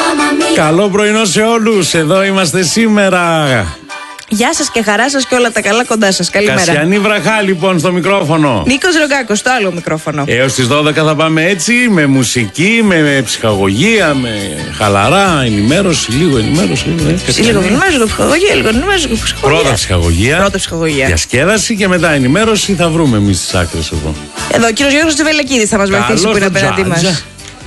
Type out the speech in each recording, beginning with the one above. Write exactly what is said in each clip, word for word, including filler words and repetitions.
Καλό πρωινό σε όλους. Εδώ είμαστε σήμερα. Γεια σας και χαρά σας και όλα τα καλά κοντά σας. Καλημέρα. Κασιανή Βραχά λοιπόν στο μικρόφωνο. Νίκος Ρογκάκος στο άλλο μικρόφωνο. Έως τις δώδεκα θα πάμε έτσι, με μουσική, με ψυχαγωγία, με χαλαρά ενημέρωση, λίγο ενημέρωση. Ε, λίγο ενημέρωση, λίγο ψυχαγωγία, λίγο ενημέρωση, λίγο ψυχαγωγία. Πρώτα ψυχαγωγία, Πρώτα ψυχαγωγία. Διασκέδαση και μετά ενημέρωση. Θα βρούμε εμείς τις άκρες εδώ. Εδώ ο κύριος Γιώργος Τσιβελεκίδης θα μας βοηθήσει που είναι απέναντί μας.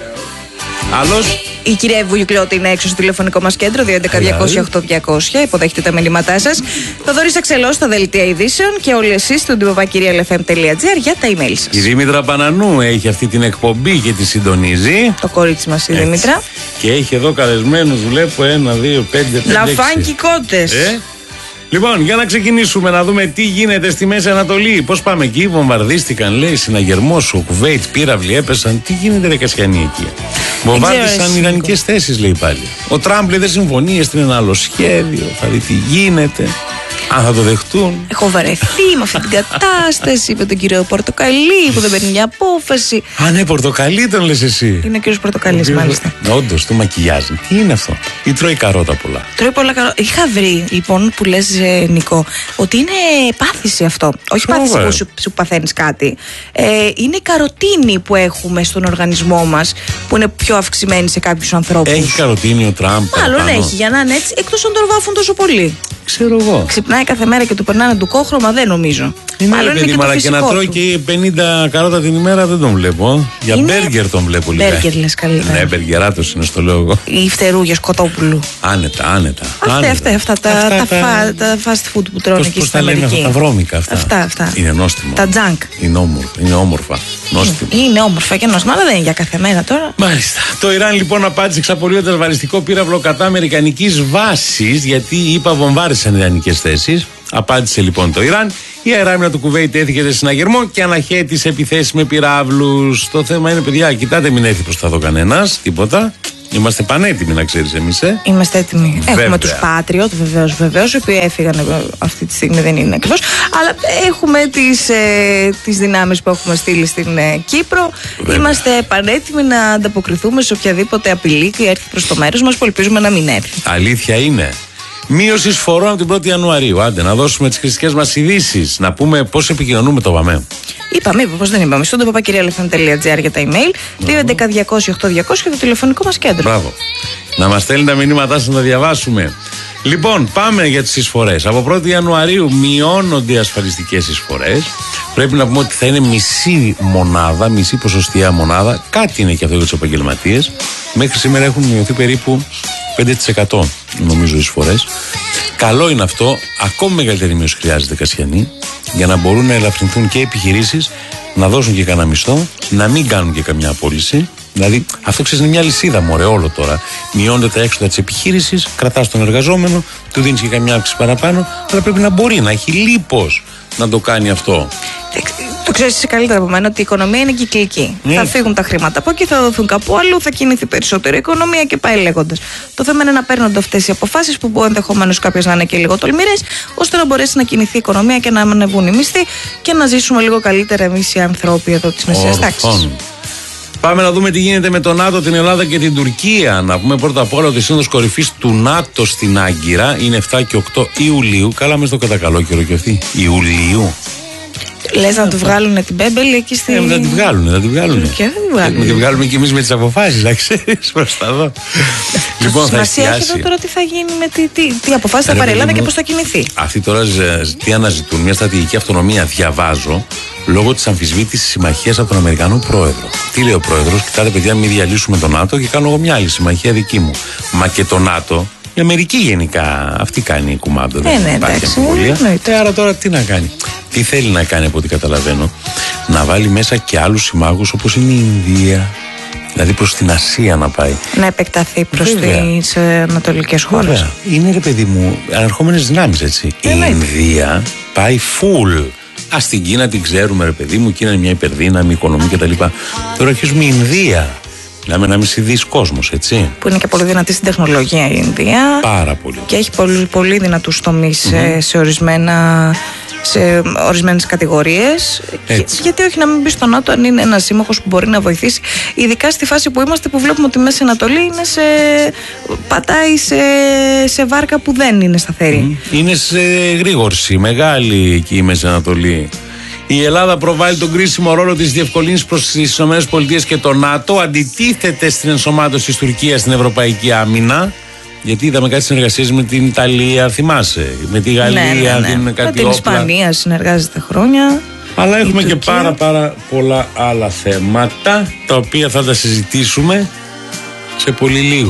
Άλλος. Η κυρία Ευβουλιώτη είναι έξω στο τηλεφωνικό μας κέντρο δύο έντεκα διακόσια οκτώ διακόσια. Υποδέχεται τα μηνύματά σας. Θοδωρής Αξελός στα δελτία ειδήσεων και όλοι εσείς στο ντυμποπακυρία ελ εφ εμ τελεία τζι άρ για τα email σας. Η Δήμητρα Πανανού έχει αυτή την εκπομπή και τη συντονίζει. Το κορίτσι μας η Δήμητρα. Και έχει εδώ καλεσμένους, βλέπω ένα, δύο, πέντε, πέντε. Λαφάνκι κότες. Ε? Λοιπόν, για να ξεκινήσουμε να δούμε τι γίνεται στη Μέση Ανατολή. Πώς πάμε εκεί, βομβαρδίστηκαν, λέει, συναγερμός, ο Κουβέιτ, πύραυλοι έπεσαν. Τι γίνεται, ρε Κασιανή εκεί. Βομβάρδισαν ιδανικές θέσεις, λέει πάλι. Ο Τραμπ λέει δεν συμφωνεί, έστειλε ένα άλλο σχέδιο. Θα δει τι γίνεται. Αν θα το δεχτούν. Έχω βαρεθεί με αυτή την κατάσταση. Με τον κύριο Πορτοκαλί που δεν παίρνει μια απόφαση. Α, ναι, Πορτοκαλί τον λες εσύ. Είναι ο κύριος Πορτοκαλής, κύριος... μάλιστα. Όντως, το μακιγιάζει. Τι είναι αυτό. Ή τρώει καρότα πολλά. Τρώει πολλά καρότα. Είχα βρει, λοιπόν, που λες, ε, Νικό, ότι είναι πάθηση αυτό. Όχι Φρόβε. Πάθηση που σου, σου παθαίνεις κάτι. Ε, είναι η καροτίνη που έχουμε στον οργανισμό μας, που είναι πιο αυξημένη σε κάποιους ανθρώπους. Έχει καροτίνη ο Τραμπ. Μάλλον έχει, για να είναι έτσι, εκτός αν τον βάφουν τόσο πολύ. Ξέρω εγώ. Ξυπνάει κάθε μέρα και του περνάνε του κόχρωμα, δεν νομίζω. Είναι μάλλον παιδί, είναι και, και να τρώει και πενήντα καρότα την ημέρα δεν τον βλέπω. Για είναι... μπέργκερ τον βλέπω λίγα. Μπέργκερ λες καλύτερα. Ναι, μπεργκεράτος είναι στο λέω εγώ. Ή φτερούγες κοτόπουλου. Άνετα, άνετα. Αυτά, άνετα. αυτά, αυτά, αυτά, τα, τα, τα, τα fast food που τρώνε πώς, εκεί πώς στην Αμερική. Αυτά, τα βρώμικα αυτά. Αυτά, αυτά. Είναι νόστιμο. Τα junk. Είναι όμορφα. Είναι όμορφα. Νόστιμο. Είναι όμορφα και νόστιμο, αλλά δεν είναι για κάθε μέρα τώρα. Μάλιστα. Το Ιράν λοιπόν απάντησε εξαπολύοντας βαλιστικό πύραυλο κατά αμερικανικής βάσης, γιατί είπα βομβάρισαν ιδανικές θέσεις. Απάντησε λοιπόν το Ιράν. Η αεράμινα του Κουβέιτ έθηκε σε συναγερμό και αναχέτησε τις επιθέσεις με πυράβλους. Το θέμα είναι, παιδιά, κοιτάτε, μην έρθει προς τα δω κανένας, τίποτα. Είμαστε πανέτοιμοι, να ξέρεις εμείς, ε. Είμαστε έτοιμοι. Βέβαια. Έχουμε τους Patriot, βεβαίως, βεβαίως, οι οποίοι έφυγαν αυτή τη στιγμή, δεν είναι ακριβώς. Αλλά έχουμε τις, ε, τις δυνάμεις που έχουμε στείλει στην ε, Κύπρο. Βέβαια. Είμαστε πανέτοιμοι να ανταποκριθούμε σε οποιαδήποτε απειλή έρθει προς το μέρος μας, που ελπίζουμε να μην έρθει. Αλήθεια είναι. Μείωση εισφορών από την πρώτη Ιανουαρίου. Άντε, να δώσουμε τις χρηστικές μας ειδήσεις. Να πούμε πώς επικοινωνούμε το ΒΑΜΕ. Είπαμε, είπα, πώς δεν είπαμε. Στον ντυμποπακυρία ελ εφ εμ τελεία τζι άρ για τα email. δύο έντεκα διακόσια οκτώ διακόσια το τηλεφωνικό μας κέντρο. Μπράβο. Να μας στέλνει τα μηνύματά σας να τα διαβάσουμε. Λοιπόν, πάμε για τις εισφορές. Από πρώτη Ιανουαρίου μειώνονται οι ασφαλιστικές εισφορές. Πρέπει να πούμε ότι θα είναι μισή μονάδα, μισή ποσοστιαία μονάδα. Κάτι είναι και αυτό για τους επαγγελματίες. Μέχρι σήμερα έχουν μειωθεί περίπου πέντε τοις εκατό νομίζω εισφορές. Καλό είναι αυτό. Ακόμη μεγαλύτερη μείωση χρειάζεται, Κασιανή, για να μπορούν να ελαφρυνθούν και οι επιχειρήσεις, να δώσουν και κανένα μισθό, να μην κάνουν και καμιά απόλυση. Δηλαδή, αυτό ξέρεις είναι μια λυσίδα, μωρέ, όλο τώρα. Μειώνονται τα έξοδα της επιχείρησης, κρατάς τον εργαζόμενο, του δίνεις και καμιά αύξηση παραπάνω, αλλά πρέπει να μπορεί να έχει λίπος να το κάνει αυτό. Το ξέρεις εσύ καλύτερα από μένα ότι η οικονομία είναι κυκλική. Ναι. Θα φύγουν τα χρήματα από εκεί, θα δοθούν κάπου αλλού, θα κινηθεί περισσότερο η οικονομία και πάει λέγοντας. Το θέμα είναι να παίρνονται αυτές οι αποφάσεις που μπορεί ενδεχομένως κάποιες να είναι και λίγο τολμηρές, ώστε να μπορέσει να κινηθεί η οικονομία και να ανεβούν οι μισθοί και να ζήσουμε λίγο καλύτερα εμείς οι ανθρώποι εδώ της μεσαίας τάξης. Πάμε να δούμε τι γίνεται με τον ΝΑΤΟ, την Ελλάδα και την Τουρκία. Να πούμε πρώτα απ' όλα ότι η Σύνοδος Κορυφής του ΝΑΤΟ στην Άγκυρα είναι εφτά και οκτώ Ιουλίου. Καλά, μες το κατά καλό καιρό και αυτή. Ιουλίου. Λες να του βγάλουν την Μπέμπελη εκεί στην. Ε, δεν τη βγάλουν, δεν τη βγάλουν. Και δεν τη βγάλουν. Να τη βγάλουμε κι εμείς με τις αποφάσεις, να ξέρεις προς τα δω. Λοιπόν, θα σημασία έχει εδώ τώρα τι θα γίνει, με τι, τι, τι αποφάσεις θα πάρει η Ελλάδα και πώς θα κινηθεί. Αυτοί τώρα τι αναζητούν, μια στρατηγική αυτονομία, διαβάζω, λόγω της αμφισβήτησης συμμαχίας από τον Αμερικανό πρόεδρο. Τι λέει ο πρόεδρος, κοιτάτε παιδιά, μην διαλύσουμε τον ΝΑΤΟ και κάνω εγώ μια άλλη συμμαχία δική μου. Μα και το ΝΑΤΟ. Η Αμερική γενικά, αυτή κάνει κουμάντο. Ε, ναι, εντάξει. Ε, άρα τώρα τι να κάνει. Τι θέλει να κάνει από ό,τι καταλαβαίνω. Να βάλει μέσα και άλλους συμμάχους όπως είναι η Ινδία. Δηλαδή προς την Ασία να πάει. Να επεκταθεί προς τις ανατολικές χώρες. Βέβαια. Είναι, ρε παιδί μου, ανερχόμενες δυνάμεις, έτσι. Ε, η ναι. Ινδία πάει full. Α, στην Κίνα την ξέρουμε, ρε παιδί μου, η Κίνα είναι μια υπερδύναμη, οικονομία κτλ. Τώρα αρχίζουμε η Ινδία. Μιλάμε ένα μισηδής κόσμος, έτσι. Που είναι και πολύ δυνατή στην τεχνολογία η Ινδία. Πάρα πολύ. Και έχει πολύ, πολύ δυνατούς τομείς mm-hmm. σε ορισμένα σε ορισμένες κατηγορίες. Γιατί όχι να μην μπει στο ΝΑΤΟ, αν είναι ένας σύμμαχος που μπορεί να βοηθήσει, ειδικά στη φάση που είμαστε, που βλέπουμε ότι η Μέση Ανατολή είναι σε, πατάει σε, σε βάρκα που δεν είναι σταθερή. Είναι σε γρήγορση, μεγάλη εκεί η Μέση Ανατολή. Η Ελλάδα προβάλλει τον κρίσιμο ρόλο της διευκολύνσης προς τις ΗΠΑ και το ΝΑΤΟ, αντιτίθεται στην ενσωμάτωση της Τουρκίας στην Ευρωπαϊκή Άμυνα. Γιατί είδαμε κάτι συνεργασίες με την Ιταλία, θυμάσαι, με τη Γαλλία, ναι, ναι, ναι. την, κάτι με την όπλα. Ισπανία συνεργάζεται χρόνια. Αλλά έχουμε και πάρα πάρα πολλά άλλα θέματα, τα οποία θα τα συζητήσουμε σε πολύ λίγο.